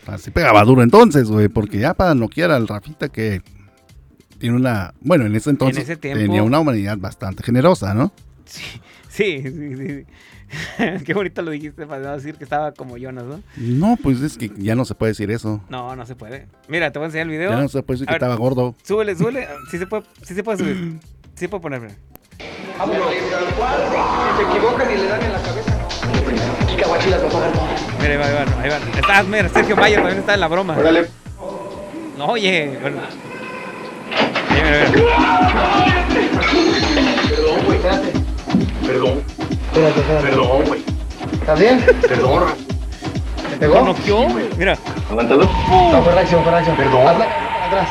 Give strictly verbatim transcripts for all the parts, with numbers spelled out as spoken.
Así pegaba duro entonces, güey, porque ya para noquear al Rafita que tiene una... Bueno, en ese entonces en ese tiempo, tenía una humanidad bastante generosa, ¿no? Sí, sí, sí, sí. Qué bonito lo dijiste para no decir que estaba como Jonas, ¿no? No, pues es que ya no se puede decir eso. No, no se puede. Mira, te voy a enseñar el video. Ya no se puede decir A que ver, estaba gordo. Súbele, súbele. Sí se puede, sí se puede subir. Sí se puede poner. Mira. Se equivocan y le dan en la cabeza. Chica guachila, papá. Mira, ahí va, ahí va, ahí va. Está, mira, Sergio Mayer también está en la broma. Órale. No, oye. Bueno. Mira, mira, mira. Perdón, güey, espérate. Perdón. Espérate, espérate. Perdón, güey. ¿Estás bien? Perdón. ¿Te pegó? ¿Lo noqueó? Mira. Aguántalo. No, fue reacción, fue reacción. Perdón. Hazla para atrás.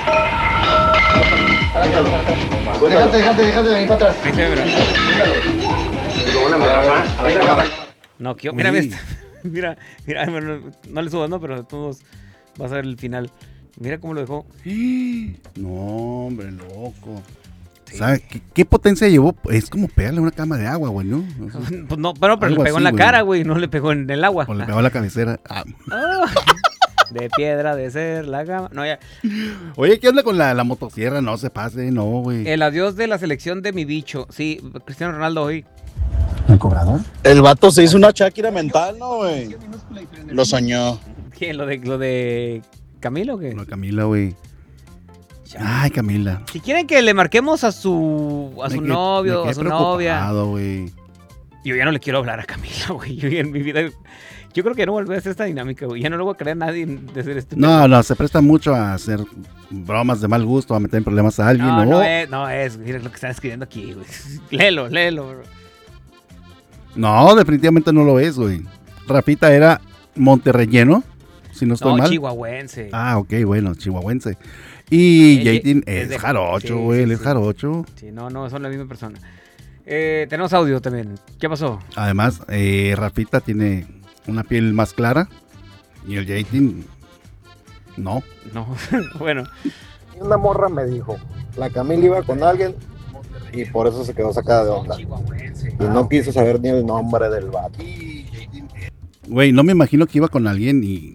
Déjate, déjate, déjate de venir para atrás. Ahí se ve, mira. Perdóname, Rafa. Noqueó. Mira, mira. Mira, mira, bueno, no le subas, ¿no? Pero todos vas a ver el final. Mira cómo lo dejó. No, hombre, loco. Sí. ¿Sabes qué, qué potencia llevó? Es como pegarle una cama de agua, güey, ¿no? O sea, pues no, pero, pero le pegó así, en la güey. cara, güey, no le pegó en el agua. O le pegó en la cabecera. Ah. Oh, de piedra, de ser, la cama. No, ya. Oye, ¿qué onda con la, la motosierra? No se pase, no, güey. El adiós de la selección de mi bicho. Sí, Cristiano Ronaldo hoy. ¿El cobrador? El vato se hizo una Shakira mental, ¿no, güey? Lo soñó. ¿Quién? ¿Lo de, lo de Camila o qué? No, Camila, güey. Ay, Camila. Si quieren que le marquemos a su a su me novio, me a su novia. Wey. Yo ya no le quiero hablar a Camila, güey. Yo en mi vida... Yo creo que no volveré a hacer esta dinámica, güey. Ya no le voy a creer a nadie de hacer esto. No, no, se presta mucho a hacer bromas de mal gusto, a meter en problemas a alguien. No, no, no es, no es. Mira lo que están escribiendo aquí, güey. Léelo, léelo, bro. No, definitivamente no lo es, güey. Rafita era monterrelleno, si no estoy no, mal. Chihuahuense. Ah, ok, bueno, chihuahuense. Y Es- Jatin es es, de- jarocho, sí, güey, sí, él es sí. jarocho. Sí, no, no, son la misma persona. Eh, tenemos audio también. ¿Qué pasó? Además, eh, Rafita tiene una piel más clara y el Jatin no. No, bueno. Una morra me dijo, la Camila iba con alguien y por eso se quedó sacada de onda. Y no quiso saber ni el nombre del vato. Güey, no me imagino que iba con alguien y...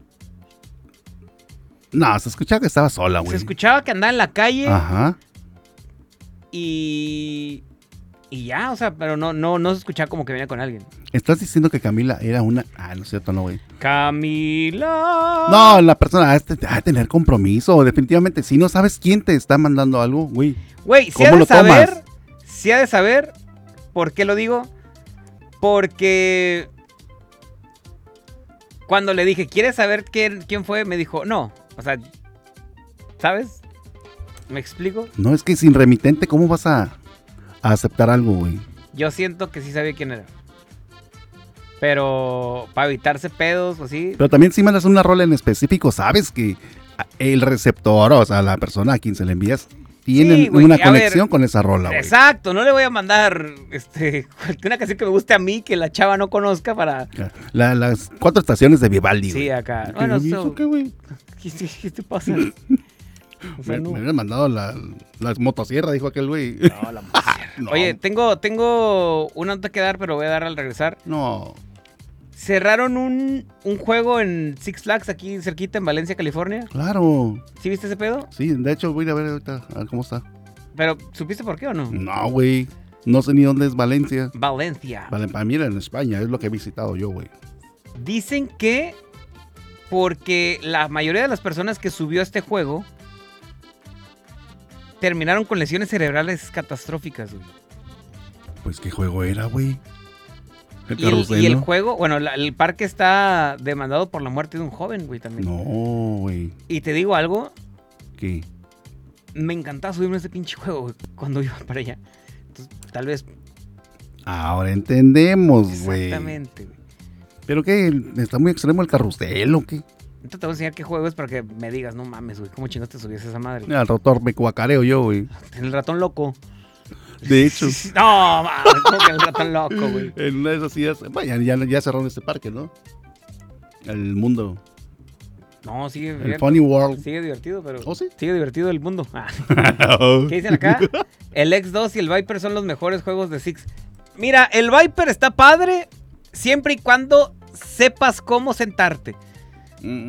No, se escuchaba que estaba sola, güey. Se escuchaba que andaba en la calle Ajá. y... Y ya, o sea, pero no, no, no se escuchaba como que venía con alguien. ¿Estás diciendo que Camila era una... Ah, no es cierto, no, güey. Camila. No, la persona ha de tener compromiso. Definitivamente, si no sabes quién te está mandando algo, güey. Güey, si ha ¿Cómo de lo saber, tomas? si ha de saber, ¿por qué lo digo? Porque cuando le dije, ¿quieres saber quién, quién fue? Me dijo, no. O sea, ¿sabes? ¿Me explico? No, es que sin remitente, ¿cómo vas a, a aceptar algo, güey? Yo siento que sí sabía quién era. Pero para evitarse pedos o así. Pero también si mandas una rola en específico, sabes que el receptor, o sea, la persona a quien se le envías, tienen Sí, güey, una a conexión ver, con esa rola, güey. Exacto, no le voy a mandar este, una canción que me guste a mí, que la chava no conozca para... La- las cuatro estaciones de Vivaldi, Sí, güey. acá. ¿Qué, Bueno, ¿y so- eso qué, güey? ¿Qué, qué- qué te pasa? O sea, Me, no. me hubieran mandado la, la motosierra, dijo aquel güey. No, la motosierra. No. Oye, tengo, tengo una nota que dar, pero voy a dar al regresar. No. Cerraron un, un juego en Six Flags aquí cerquita en Valencia, California. Claro. ¿Sí viste ese pedo? Sí, de hecho voy a ir a ver ahorita a ver cómo está. Pero, ¿supiste por qué o no? No, güey. No sé ni dónde es Valencia. Valencia. Vale, para mí era en España, es lo que he visitado yo, güey. Dicen que porque la mayoría de las personas que subió a este juego terminaron con lesiones cerebrales catastróficas, güey. Pues qué juego era, güey. El Y el, carrusel, y el ¿no? juego, bueno, la- el parque está demandado por la muerte de un joven, güey, también. No, güey. Y te digo algo, ¿Qué? me encantaba subirme a ese pinche juego, güey, cuando iba para allá. Entonces, tal vez... Ahora entendemos, güey. Exactamente, güey. ¿Pero qué? ¿Está muy extremo el carrusel o qué? Entonces te voy a enseñar qué juego es para que me digas, no mames, güey, ¿cómo chingaste subías a esa madre? Al rotor me cuacareo yo, güey. En el ratón loco. De hecho. No, mames, ¿cómo que el ratón loco, güey? En una de esas sillas. Bueno, ya, ya, ya cerraron este parque, ¿no? El mundo. No, sigue El abierto. Funny World. Sigue divertido, pero... ¿Oh, sí? Sigue divertido el mundo. Ah. ¿Qué dicen acá? El X dos y el Viper son los mejores juegos de Six. Mira, el Viper está padre siempre y cuando sepas cómo sentarte. Mm.